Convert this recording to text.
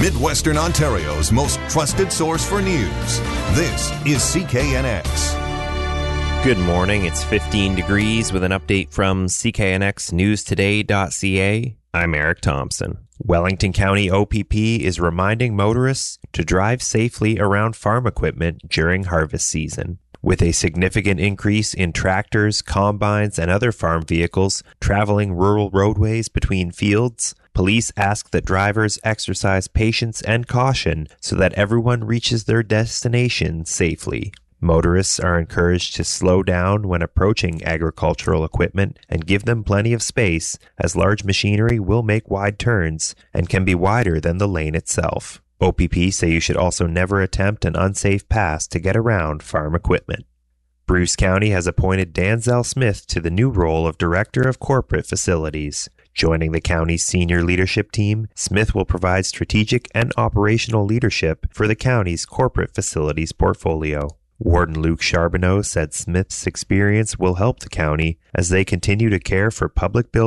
Midwestern Ontario's most trusted source for news. This is CKNX. Good morning. It's 15 degrees with an update from CKNXNewsToday.ca. I'm Eric Thompson. Wellington County OPP is reminding motorists to drive safely around farm equipment during harvest season. With a significant increase in tractors, combines, and other farm vehicles traveling rural roadways between fields, police ask that drivers exercise patience and caution so that everyone reaches their destination safely. Motorists are encouraged to slow down when approaching agricultural equipment and give them plenty of space, as large machinery will make wide turns and can be wider than the lane itself. OPP say you should also never attempt an unsafe pass to get around farm equipment. Bruce County has appointed Danzel Smith to the new role of Director of Corporate Facilities. Joining the county's senior leadership team, Smith will provide strategic and operational leadership for the county's corporate facilities portfolio. Warden Luke Charbonneau said Smith's experience will help the county as they continue to care for public buildings